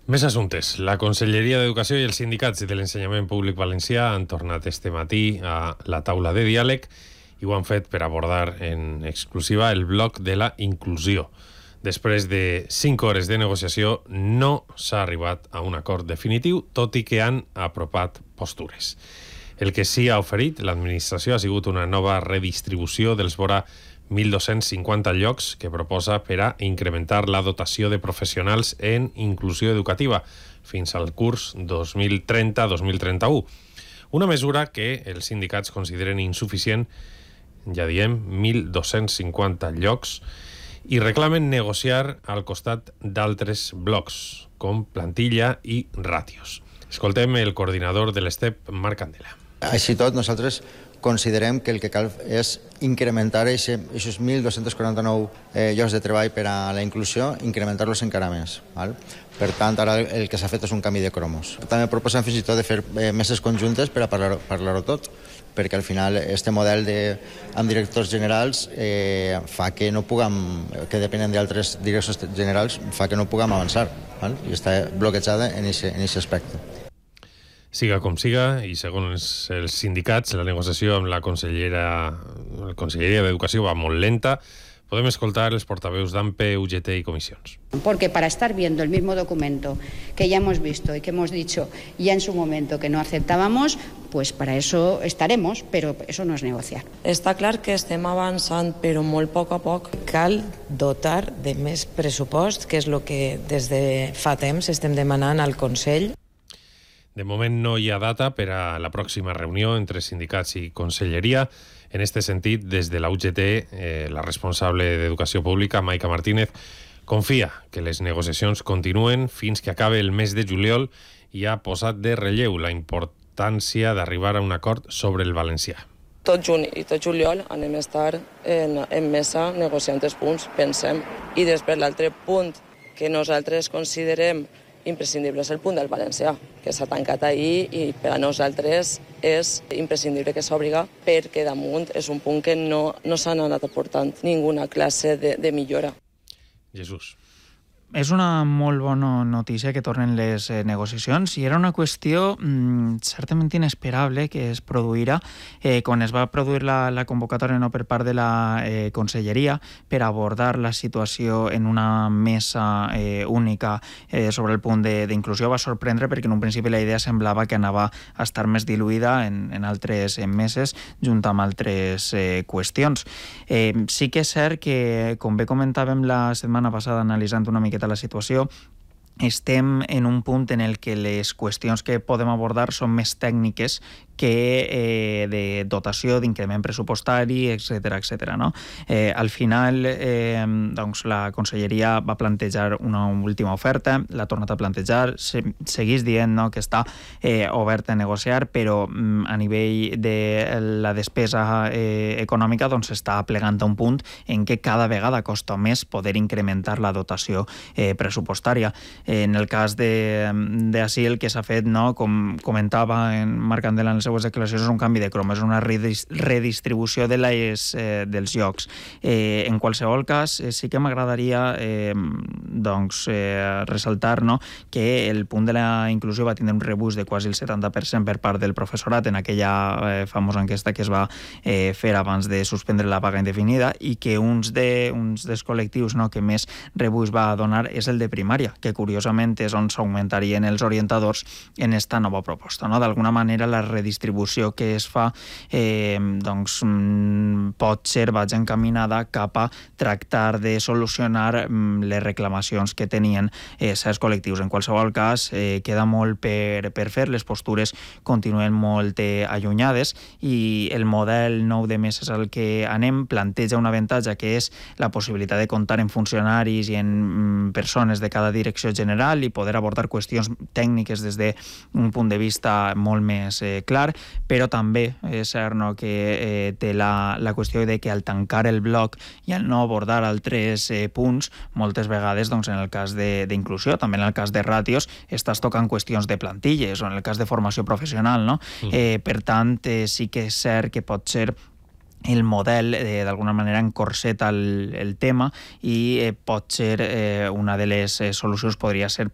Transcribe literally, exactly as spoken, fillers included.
Més assumptes. La Conselleria d'Educació i els sindicats de l'ensenyament públic valencià han tornat este matí a la taula de diàleg i ho han fet per abordar en exclusiva el bloc de la inclusió. Després de cinc hores de negociació no s'ha arribat a un acord definitiu, tot i que han apropat postures. El que sí ha oferit l'administració ha sigut una nova redistribució dels vora mil dos-cents cinquanta llocs que proposa per a incrementar la dotació de professionals en inclusió educativa fins al curs dos mil trenta dos mil trenta-u. Una mesura que els sindicats consideren insuficient, ja diem, mil dos-cents cinquanta llocs, i reclamen negociar al costat d'altres blocs, com plantilla i ràtios. Escoltem el coordinador de l'ESTEP, Marc Candela. Així tot, nosaltres considerem que el que cal és incrementar aquests mil dos-cents quaranta-nou eh, llocs de treball per a la inclusió, incrementar-los encara més. Val? Per tant, ara el que s'ha fet és un canvi de cromos. També proposem fins i tot de fer eh, meses conjuntes per a parlar-ho parlar tot, perquè al final este model de, amb directors generals eh, fa que no puguem, que depenen d'altres directors generals, fa que no puguem avançar. Val? I està bloquejada en aquest aspecte. Siga com siga, i segons els sindicats, la negociació amb la consellera, la Conselleria d'Educació va molt lenta. Podem escoltar els portaveus d'AMPE, U G T y comisiones. Porque para estar viendo el mismo documento que ya hemos visto y que hemos dicho ya en su momento que no aceptábamos, pues para eso estaremos, pero eso no es negociar. Està clar que estem avançant, però molt a poc a poc. Cal dotar de més pressupost, que és el que des de fa temps estem demanant al Consell. De moment no hi ha data per a la pròxima reunió entre sindicats i conselleria. En este sentit, des de la U G T, eh, la responsable d'Educació Pública, Maica Martínez, confia que les negociacions continuen fins que acabe el mes de juliol i ha posat de relleu la importància d'arribar a un acord sobre el valencià. Tot juny i tot juliol anem a estar en, en mesa negociant els punts, pensem. I després l'altre punt que nosaltres considerem imprescindible és el punt del valencià, que s'ha tancat ahir i per a nosaltres és imprescindible que s'obriga perquè damunt és un punt que no, no s'han anat aportant ninguna classe de, de millora. Jesús. És una molt bona notícia que tornen les eh, negociacions i era una qüestió mm, certament inesperable que es produirà eh, quan es va produir la, la convocatòria no per part de la eh, Conselleria per abordar la situació en una mesa eh, única eh, sobre el punt d'inclusió. Va sorprendre perquè en un principi la idea semblava que anava a estar més diluïda en, en altres en meses junt amb altres eh, qüestions. Eh, sí que és cert que, com bé comentàvem la setmana passada analitzant una miqueta la situació, estem en un punt en el que les qüestions que podem abordar són més tècniques que eh, de dotació, d'increment pressupostari, etcètera, etcètera, no? Eh, al final, eh, doncs, la Conselleria va plantejar una última oferta, l'ha tornat a plantejar, se, seguís dient, no, que està eh, oberta a negociar, però mm, a nivell de la despesa eh, econòmica doncs està plegant a un punt en què cada vegada costa més poder incrementar la dotació eh, pressupostària. Eh, en el cas d'ací el que s'ha fet, no, com comentava en Marc Candela en les seues declaracions, és un canvi de croma, és una redistribució de les, eh, dels llocs. Eh, en qualsevol cas, eh, sí que m'agradaria eh, doncs, eh, ressaltar, no, que el punt de la inclusió va tindre un rebuig de quasi el setanta per cent per part del professorat en aquella eh, famosa enquesta que es va eh, fer abans de suspendre la vaga indefinida i que uns, de, uns dels col·lectius, no, que més rebuig va donar és el de primària, que curiosament és on s'augmentarien els orientadors en esta nova proposta. No? D'alguna manera, la redistribució que es fa eh, doncs, pot ser vaig encaminada cap a tractar de solucionar les reclamacions que tenien eh, certs col·lectius. En qualsevol cas, eh, queda molt per, per fer, les postures continuen molt eh, allunyades i el model nou de meses al que anem planteja un avantatge que és la possibilitat de comptar en funcionaris i en mm, persones de cada direcció general i poder abordar qüestions tècniques des d'un punt de vista molt més eh, clar, però també és cert, no, que eh, té la, la qüestió de que al tancar el bloc i al no abordar altres eh, punts, moltes vegades, doncs, en el cas d'inclusió, també en el cas de ràtios, estàs tocant qüestions de plantilles o en el cas de formació professional, no? Mm. Eh, per tant, eh, sí que és cert que pot ser el model eh, d'alguna manera encorseta el, el tema i eh, pot ser eh, una de les eh, solucions podria ser